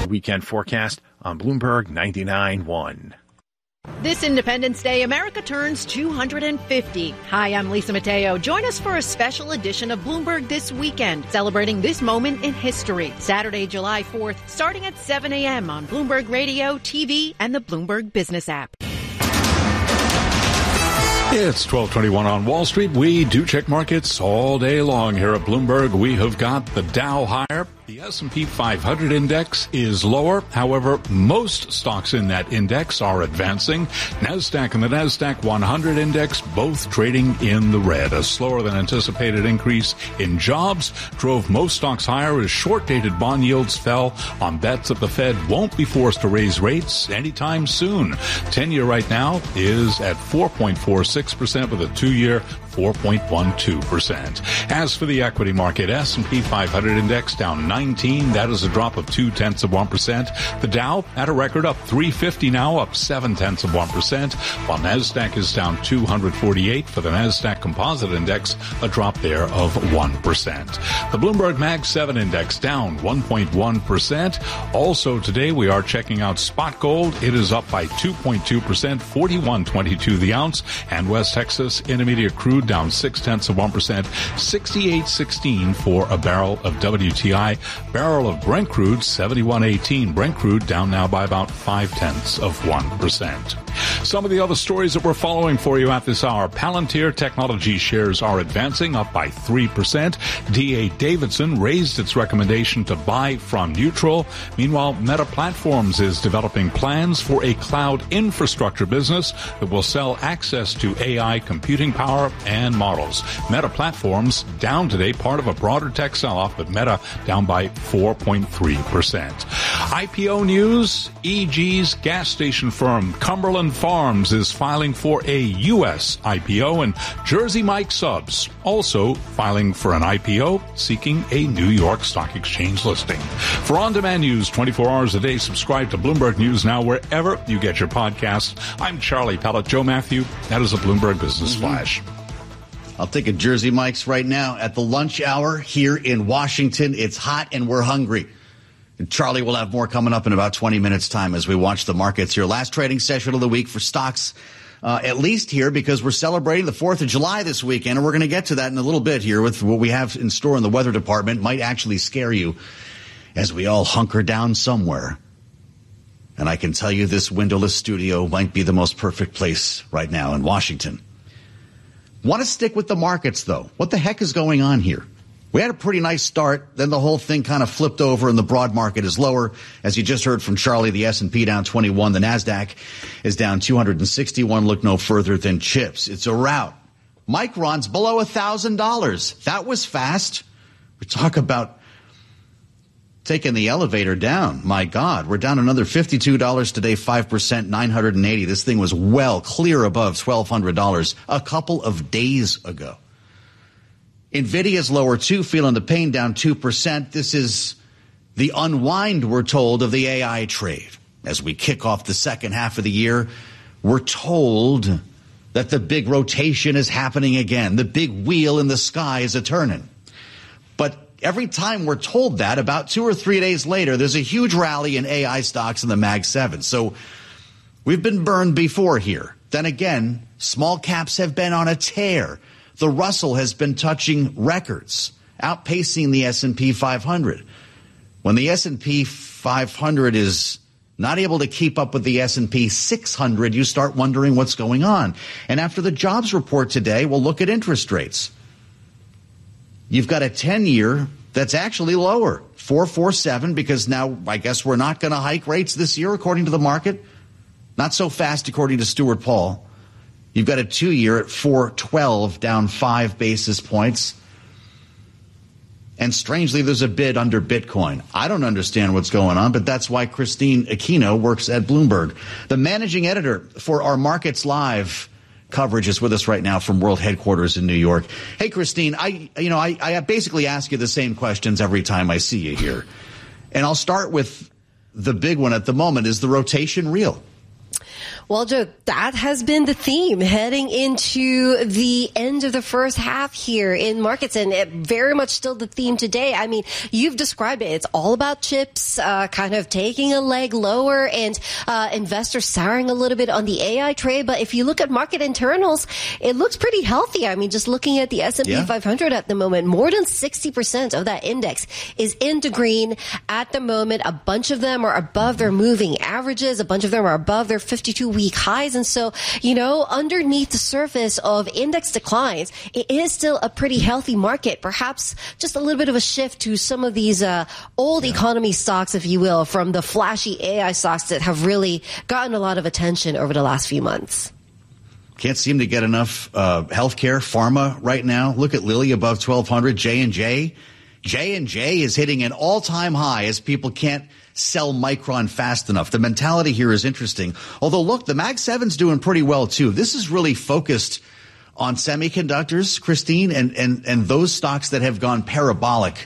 weekend forecast on Bloomberg 99.1. This Independence Day, America turns 250. Hi, I'm Lisa Mateo. Join us for a special edition of Bloomberg This Weekend, celebrating this moment in history. Saturday, July 4th, starting at 7 a.m. on Bloomberg Radio, TV, and the Bloomberg Business app. It's 12:21 on Wall Street. We do check markets all day long here at Bloomberg. We have got the Dow higher. The S&P 500 index is lower. However, most stocks in that index are advancing. NASDAQ and the NASDAQ 100 index both trading in the red. A slower than anticipated increase in jobs drove most stocks higher as short-dated bond yields fell on bets that the Fed won't be forced to raise rates anytime soon. 10-year right now is at 4.46% with a 2-year 4.12%. As for the equity market, S&P 500 index down 19. That is a drop of 0.2%. The Dow at a record up 350 now, up 0.7%, while NASDAQ is down 248 for the NASDAQ Composite Index, a drop there of 1%. The Bloomberg Mag 7 Index down 1.1%. Also today we are checking out spot gold. It is up by 2.2%, 41.22 the ounce, and West Texas Intermediate crude down 0.6%, 68.16 for a barrel of WTI. Barrel of Brent crude, 71.18. Brent crude down now by about 0.5%. Some of the other stories that we're following for you at this hour. Palantir Technology shares are advancing, up by 3%. D.A. Davidson raised its recommendation to buy from neutral. Meanwhile, Meta Platforms is developing plans for a cloud infrastructure business that will sell access to AI computing power and models. Meta Platforms down today, part of a broader tech sell-off, but Meta down by 4.3%. IPO news, EG's gas station firm Cumberland Farms is filing for a U.S. IPO, and Jersey Mike Subs also filing for an IPO, seeking a New York Stock Exchange listing. For on-demand news 24 hours a day, subscribe to Bloomberg News Now wherever you get your podcasts. I'm Charlie Pellet. Joe Matthew, that is a Bloomberg Business Flash. I'll take a Jersey Mike's right now at the lunch hour here in Washington. It's hot and we're hungry. And Charlie will have more coming up in about 20 minutes' time as we watch the markets here. Last trading session of the week for stocks, at least here, because we're celebrating the 4th of July this weekend, and we're going to get to that in a little bit here with what we have in store in the weather department. Might actually scare you as we all hunker down somewhere. And I can tell you this windowless studio might be the most perfect place right now in Washington. Want to stick with the markets, though. What the heck is going on here? We had a pretty nice start. Then the whole thing kind of flipped over and the broad market is lower. As you just heard from Charlie, the S&P down 21. The NASDAQ is down 261. Look no further than chips. It's a rout. Micron's below $1,000. That was fast. We talk about taking the elevator down. My God, we're down another $52 today, 5%, 980. This thing was well clear above $1,200 a couple of days ago. NVIDIA's lower too, feeling the pain, down 2%. This is the unwind, we're told, of the AI trade. As we kick off the second half of the year, we're told that the big rotation is happening again. The big wheel in the sky is a-turning. But every time we're told that, about 2 or 3 days later, there's a huge rally in AI stocks in the Mag 7. So we've been burned before here. Then again, small caps have been on a tear. The Russell has been touching records, outpacing the S&P 500. When the S&P 500 is not able to keep up with the S&P 600, you start wondering what's going on. And after the jobs report today, we'll look at interest rates. You've got a 10-year that's actually lower, 4.47, because now I guess we're not going to hike rates this year, according to the market. Not so fast, according to Stuart Paul. You've got a 2-year at 4.12, down 5 basis points. And strangely, there's a bid under Bitcoin. I don't understand what's going on, but that's why Christine Aquino works at Bloomberg. The managing editor for our Markets Live coverage is with us right now from World Headquarters in New York. Hey, Christine, I basically ask you the same questions every time I see you here. And I'll start with the big one at the moment. Is the rotation real? Well, Joe, that has been the theme heading into the end of the first half here in markets, and it very much still the theme today. I mean, you've described it. It's all about chips, kind of taking a leg lower, and investors souring a little bit on the AI trade. But if you look at market internals, it looks pretty healthy. I mean, just looking at the S&P 500 at the moment, more than 60% of that index is into green at the moment. A bunch of them are above their moving averages. A bunch of them are above their 52-week highs. And so, underneath the surface of index declines, it is still a pretty healthy market. Perhaps just a little bit of a shift to some of these old economy stocks, if you will, from the flashy AI stocks that have really gotten a lot of attention over the last few months. Can't seem to get enough healthcare, pharma right now. Look at Lilly above 1,200, J&J. J&J is hitting an all-time high as people can't sell Micron fast enough. The mentality here is interesting. Although, look, the Mag 7's doing pretty well, too. This is really focused on semiconductors, Christine, and those stocks that have gone parabolic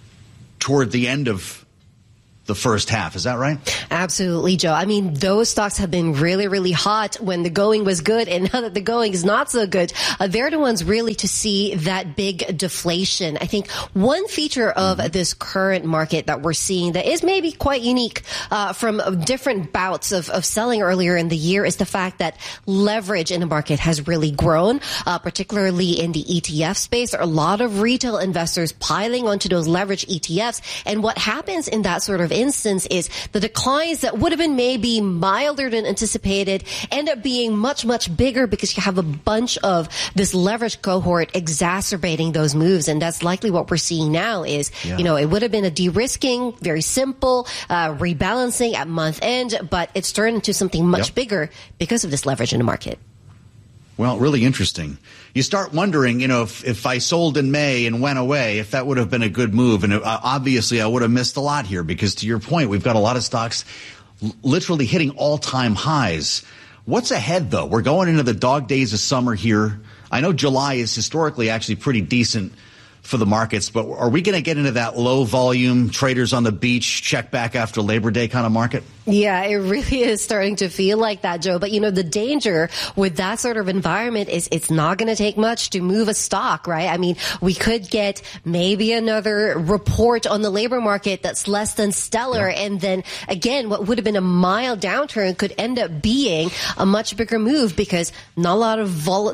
toward the end of the first half. Is that right? Absolutely, Joe. I mean, those stocks have been really, really hot when the going was good, and now that the going is not so good, they're the ones really to see that big deflation. I think one feature of this current market that we're seeing that is maybe quite unique from different bouts of selling earlier in the year is the fact that leverage in the market has really grown, particularly in the ETF space. There are a lot of retail investors piling onto those leverage ETFs, and what happens in that sort of instance is the declines that would have been maybe milder than anticipated end up being much, much bigger because you have a bunch of this leverage cohort exacerbating those moves. And that's likely what we're seeing now is, it would have been a de-risking, very simple, rebalancing at month end, but it's turned into something much bigger because of this leverage in the market. Well, really interesting. You start wondering, if I sold in May and went away, if that would have been a good move. And obviously, I would have missed a lot here because, to your point, we've got a lot of stocks literally hitting all-time highs. What's ahead, though? We're going into the dog days of summer here. I know July is historically actually pretty decent for the markets, but are we going to get into that low-volume, traders on the beach, check back after Labor Day kind of market? Yeah, it really is starting to feel like that, Joe. But, the danger with that sort of environment is it's not going to take much to move a stock, right? I mean, we could get maybe another report on the labor market that's less than stellar. Yeah. And then, again, what would have been a mild downturn could end up being a much bigger move because not a lot of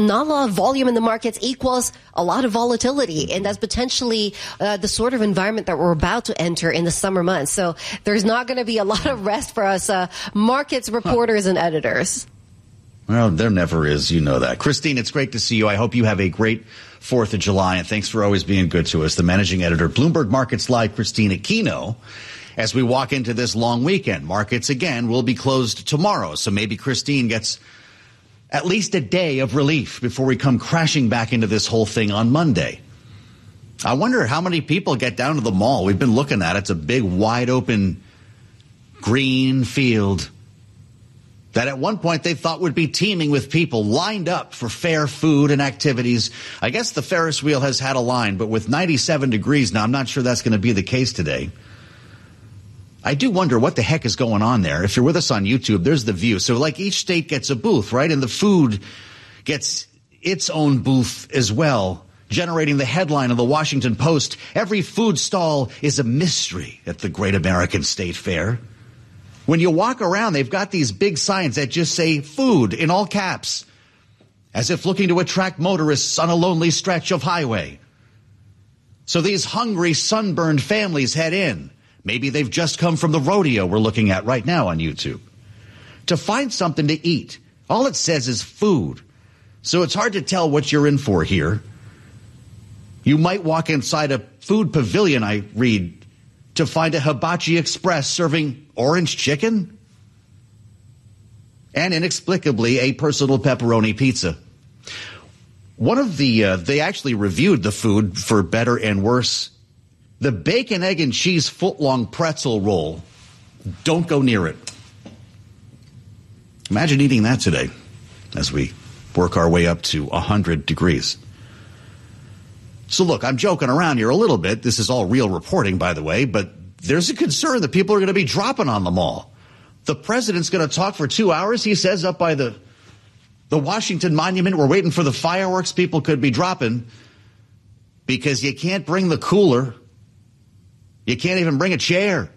volume in the markets equals a lot of volatility. And that's potentially the sort of environment that we're about to enter in the summer months. So there's not going to be a lot of rest for us markets reporters and editors. Well, there never is. You know that. Christine, it's great to see you. I hope you have a great 4th of July, and thanks for always being good to us. The managing editor, Bloomberg Markets Live, Christine Aquino. As we walk into this long weekend, markets again will be closed tomorrow. So maybe Christine gets at least a day of relief before we come crashing back into this whole thing on Monday. I wonder how many people get down to the mall. We've been looking at it. It's a big, wide open green field that at one point they thought would be teeming with people lined up for fair food and activities. I guess the Ferris wheel has had a line, but with 97 degrees now, I'm not sure that's going to be the case today. I do wonder what the heck is going on there. If you're with us on YouTube, there's the view. So like each state gets a booth, right? And the food gets its own booth as well, generating the headline of the Washington Post. Every food stall is a mystery at the Great American State Fair. When you walk around, they've got these big signs that just say food in all caps, as if looking to attract motorists on a lonely stretch of highway. So these hungry, sunburned families head in. Maybe they've just come from the rodeo we're looking at right now on YouTube to find something to eat. All it says is food. So it's hard to tell what you're in for here. You might walk inside a food pavilion, I read, to find a Hibachi Express serving orange chicken and inexplicably a personal pepperoni pizza. One of they actually reviewed the food for better and worse. The bacon, egg, and cheese footlong pretzel roll. Don't go near it. Imagine eating that today as we work our way up to 100 degrees. So look, I'm joking around here a little bit. This is all real reporting, by the way, but there's a concern that people are going to be dropping on the mall. The president's going to talk for 2 hours, he says, up by the Washington Monument. We're waiting for the fireworks people could be dropping because you can't bring the cooler. You can't even bring a chair.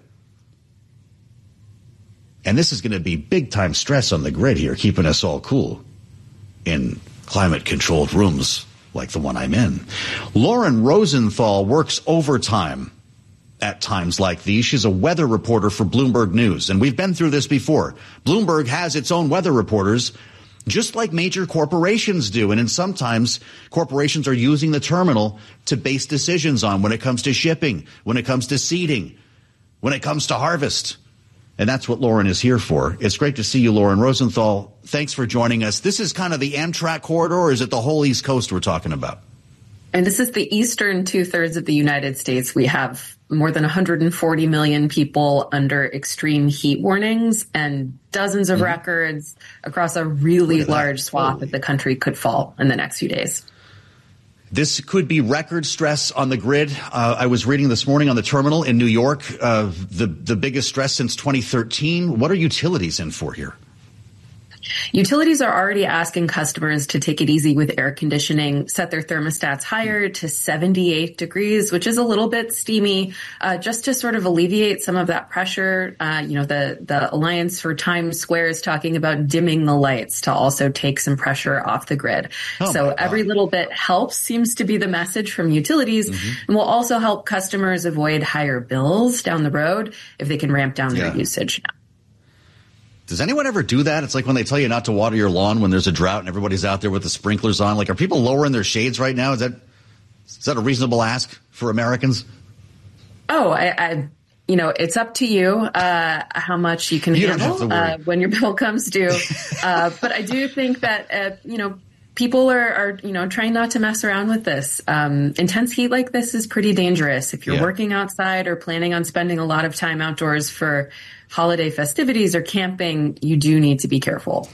And this is going to be big-time stress on the grid here, keeping us all cool in climate-controlled rooms like the one I'm in. Lauren Rosenthal works overtime at times like these. She's a weather reporter for Bloomberg News, and we've been through this before. Bloomberg has its own weather reporters, just like major corporations do, and sometimes corporations are using the terminal to base decisions on when it comes to shipping, when it comes to seeding, when it comes to harvest. And that's what Lauren is here for. It's great to see you, Lauren Rosenthal. Thanks for joining us. This is kind of the Amtrak corridor, or is it the whole East Coast we're talking about? And this is the eastern two-thirds of the United States. We have more than 140 million people under extreme heat warnings, and dozens of records across a really large swath of the country could fall in the next few days. This could be record stress on the grid. I was reading this morning on the terminal in New York, the biggest stress since 2013. What are utilities in for here? Utilities are already asking customers to take it easy with air conditioning, set their thermostats higher to 78 degrees, which is a little bit steamy, just to sort of alleviate some of that pressure. The Alliance for Times Square is talking about dimming the lights to also take some pressure off the grid. So every little bit helps, seems to be the message from utilities, and will also help customers avoid higher bills down the road if they can ramp down their usage now. Does anyone ever do that? It's like when they tell you not to water your lawn when there's a drought and everybody's out there with the sprinklers on. Like, are people lowering their shades right now? Is that a reasonable ask for Americans? Oh, it's up to you how much you can handle when your bill comes due. But I do think that, people are trying not to mess around with this. Intense heat like this is pretty dangerous. If you're working outside or planning on spending a lot of time outdoors for holiday festivities or camping, you do need to be careful.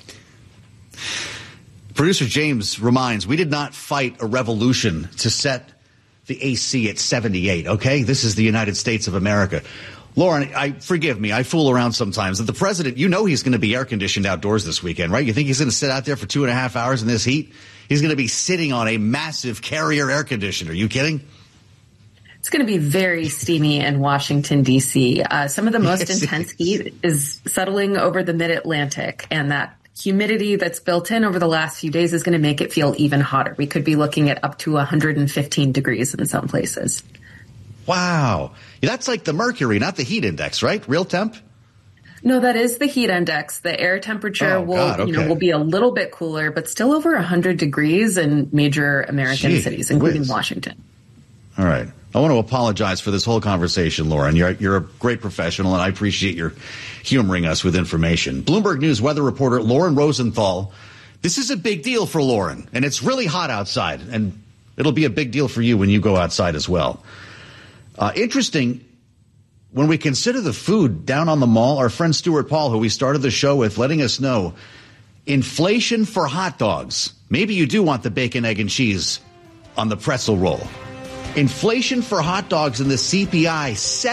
Producer James reminds, we did not fight a revolution to set the AC at 78, okay? This is the United States of America. Lauren, forgive me, I fool around sometimes. The president, he's going to be air-conditioned outdoors this weekend, right? You think he's going to sit out there for 2.5 hours in this heat? He's going to be sitting on a massive Carrier air conditioner. Are you kidding? It's going to be very steamy in Washington, D.C. Some of the most intense heat is settling over the mid-Atlantic, and that humidity that's built in over the last few days is going to make it feel even hotter. We could be looking at up to 115 degrees in some places. Wow. That's like the mercury, not the heat index, right? Real temp? No, that is the heat index. The air temperature will be a little bit cooler, but still over 100 degrees in major American cities, including Washington. All right. I want to apologize for this whole conversation, Lauren. You're a great professional, and I appreciate your humoring us with information. Bloomberg News weather reporter Lauren Rosenthal. This is a big deal for Lauren, and it's really hot outside, and it'll be a big deal for you when you go outside as well. Interesting, when we consider the food down on the mall, our friend Stuart Paul, who we started the show with, letting us know, inflation for hot dogs. Maybe you do want the bacon, egg, and cheese on the pretzel roll. Inflation for hot dogs in the CPI,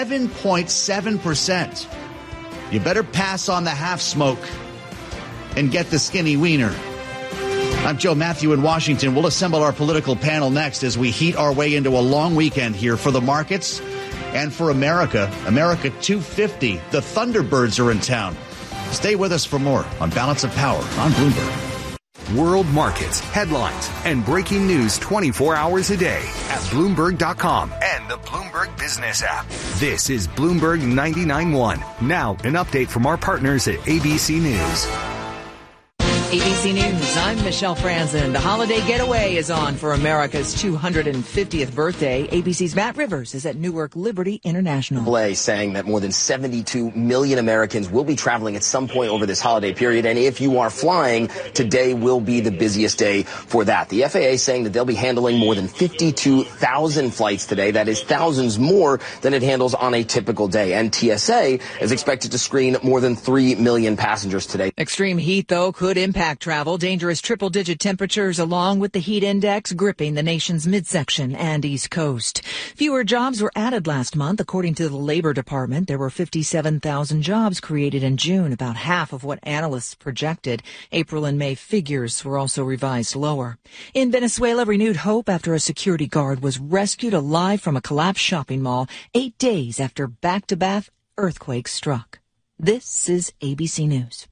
7.7%. You better pass on the half smoke and get the skinny wiener. I'm Joe Matthew in Washington. We'll assemble our political panel next as we heat our way into a long weekend here for the markets and for America. America 250. The Thunderbirds are in town. Stay with us for more on Balance of Power on Bloomberg. World markets, headlines, and breaking news 24 hours a day at Bloomberg.com and the Bloomberg Business app. This is Bloomberg 99.1. Now, an update from our partners at ABC News. ABC News, I'm Michelle Franzen. The holiday getaway is on for America's 250th birthday. ABC's Matt Rivers is at Newark Liberty International. Blay saying that more than 72 million Americans will be traveling at some point over this holiday period. And if you are flying, today will be the busiest day for that. The FAA saying that they'll be handling more than 52,000 flights today. That is thousands more than it handles on a typical day. And TSA is expected to screen more than 3 million passengers today. Extreme heat, though, could impact impact travel, dangerous triple-digit temperatures along with the heat index gripping the nation's midsection and East Coast. Fewer jobs were added last month. According to the Labor Department, there were 57,000 jobs created in June, about half of what analysts projected. April and May figures were also revised lower. In Venezuela, renewed hope after a security guard was rescued alive from a collapsed shopping mall 8 days after back-to-back earthquakes struck. This is ABC News.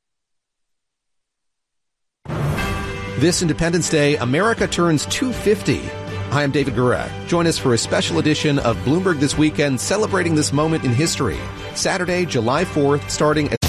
This Independence Day, America turns 250. Hi, I'm David Guerra. Join us for a special edition of Bloomberg This Weekend, celebrating this moment in history. Saturday, July 4th, starting at